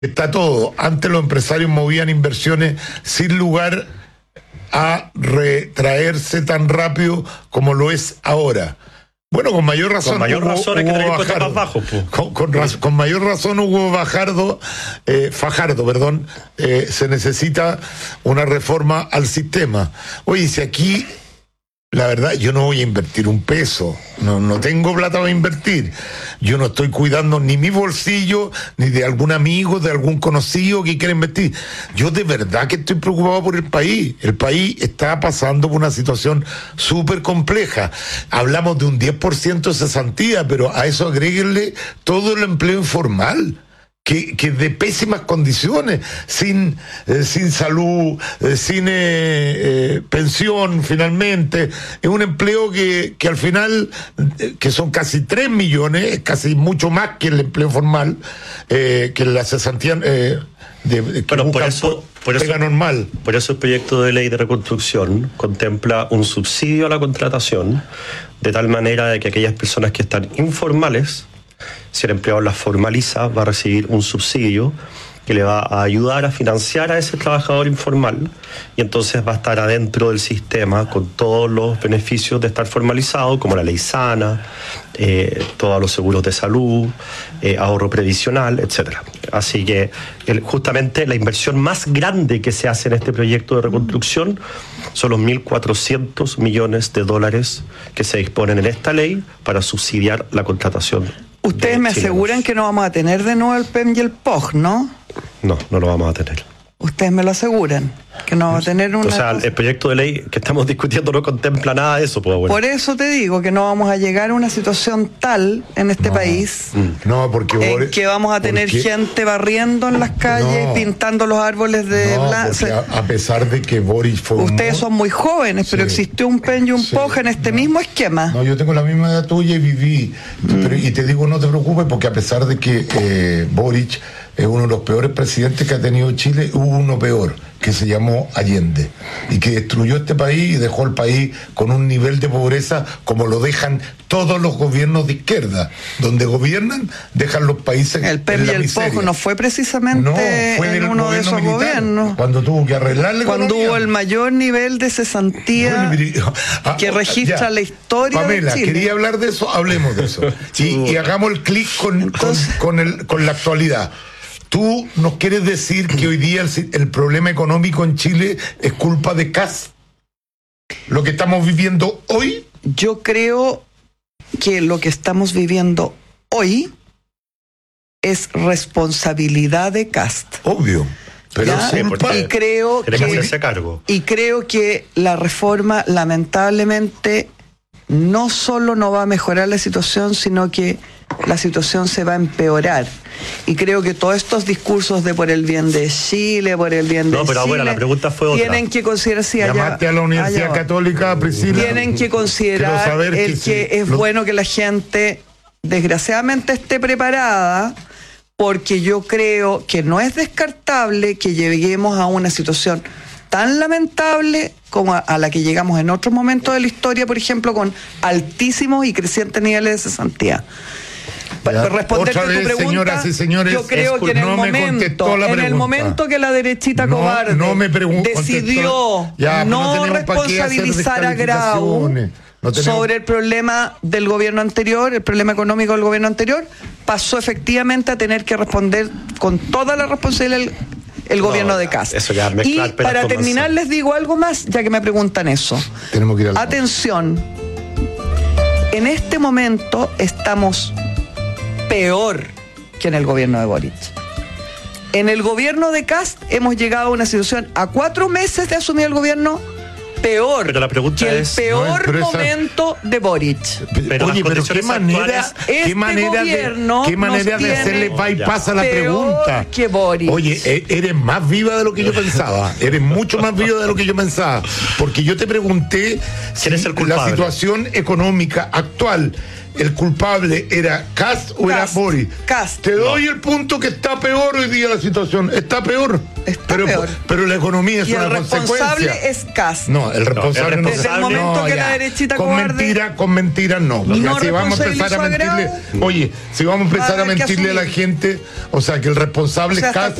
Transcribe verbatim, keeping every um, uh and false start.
está todo. Antes los empresarios movían inversiones sin lugar a retraerse tan rápido como lo es ahora. Bueno, con mayor razón. Con mayor Hugo, razón hay que Hugo tener impuestos Fajardo. más bajos. Pues. Con, con, raz, con mayor razón, Hugo Fajardo, eh, Fajardo, perdón, eh, se necesita una reforma al sistema. Oye, si aquí, la verdad, yo no voy a invertir un peso, no, no tengo plata para invertir. Yo no estoy cuidando ni mi bolsillo, ni de algún amigo, de algún conocido que quiera invertir. Yo de verdad que estoy preocupado por el país. El país está pasando por una situación súper compleja. Hablamos de un diez por ciento de cesantía, pero a eso agréguenle todo el empleo informal. Que, que de pésimas condiciones, sin, eh, sin salud, eh, sin eh, eh, pensión finalmente. Es un empleo que, que al final, eh, que son casi tres millones, casi mucho más que el empleo formal, eh, que la cesantía eh, de, de, que bueno, por eso, por eso, normal. Por eso el proyecto de ley de reconstrucción contempla un subsidio a la contratación, de tal manera de que aquellas personas que están informales, si el empleador las formaliza, va a recibir un subsidio que le va a ayudar a financiar a ese trabajador informal, y entonces va a estar adentro del sistema con todos los beneficios de estar formalizado, como la ley sana, eh, todos los seguros de salud, eh, ahorro previsional, etcétera. Así que el, justamente la inversión más grande que se hace en este proyecto de reconstrucción son los mil cuatrocientos millones de dólares que se disponen en esta ley para subsidiar la contratación. Ustedes me chilenos. aseguran que no vamos a tener de nuevo el P E M y el P O G, ¿no? No, no lo vamos a tener. Ustedes me lo aseguran, que no vamos a tener una... O sea, el proyecto de ley que estamos discutiendo no contempla nada de eso, pues, bueno. Por eso te digo que no vamos a llegar a una situación tal en este no, país no, porque en Boris, que vamos a tener porque, gente barriendo en las calles, no, pintando los árboles de no, blanco. a, a pesar de que Boris fue Ustedes un... son muy jóvenes, pero sí, existió un P E M y un sí, P O G en este no, mismo esquema. No, yo tengo la misma edad tuya y viví. Mm. Pero, y te digo, no te preocupes, porque a pesar de que eh, Boric es uno de los peores presidentes que ha tenido Chile, hubo uno peor, que se llamó Allende, y que destruyó este país y dejó el país con un nivel de pobreza como lo dejan todos los gobiernos de izquierda. Donde gobiernan, dejan los países el P E M en la y el miseria. P O G no fue precisamente no, fue en uno de esos militar, gobiernos. Cuando tuvo que arreglarle Cuando economía. hubo el mayor nivel de cesantía bueno, ah, que registra ya. la historia Pamela, de Chile. quería hablar de eso, hablemos de eso. y, y hagamos el clic con, Entonces, con, con, el, con la actualidad. ¿Tú nos quieres decir que hoy día el, el problema económico en Chile es culpa de Kast? ¿Lo que estamos viviendo hoy? Yo creo que lo que estamos viviendo hoy es responsabilidad de Kast. Obvio. Pero ¿Ya? culpa, y creo que, que cargo. y creo que la reforma lamentablemente no solo no va a mejorar la situación, sino que la situación se va a empeorar. Y creo que todos estos discursos de por el bien de Chile, por el bien de No, pero Chile, bueno, la pregunta fue otra. tienen que considerar si allá, llamaste a la Universidad allá, Católica, Priscila. tienen que considerar el que, que, sí, es lo... bueno que la gente desgraciadamente esté preparada, porque yo creo que no es descartable que lleguemos a una situación tan lamentable como a, a la que llegamos en otros momentos de la historia, por ejemplo, con altísimos y crecientes niveles de cesantía. Para responderte Otra vez, tu pregunta, señoras y señores, yo creo que en el no me momento, contestó la en el pregunta. momento que la derechita No, cobarde no me pregun- decidió ya, no, no responsabilizar a Grau no tenemos... sobre el problema del gobierno anterior, el problema económico del gobierno anterior, pasó efectivamente a tener que responder con toda la responsabilidad el, el no, gobierno de ya, Kast. Eso ya y para terminar les digo algo más, ya que me preguntan eso. Tenemos que ir al... Atención, en este momento estamos peor que en el gobierno de Boric. En el gobierno de Kast hemos llegado a una situación a cuatro meses de asumir el gobierno peor pero la pregunta que el es, peor no, esa... momento de Boric. Pero Oye, pero qué manera, este qué manera de, qué manera de hacerle bypass a la pregunta. Que Boric. Oye, eres más viva de lo que yo pensaba. Eres mucho más viva de lo que yo pensaba. Porque yo te pregunté si ¿Quién es el la culpable? situación económica actual ¿el culpable era Kast o era Kast, Boric? Kast. Te doy el punto que está peor hoy día la situación. Está peor. Está pero, peor. pero la economía es Y una el responsable consecuencia. es Kast. No, el responsable no. No, el Desde el momento que ya. la derechita con cobarde- mentira, con mentiras no. Y Ya, no si vamos a empezar a responsabilizó a mentirle, Grau, oye, si vamos a empezar va a a haber que mentirle a la asumir. gente, o sea, que el responsable O sea, es ¿hasta Kast.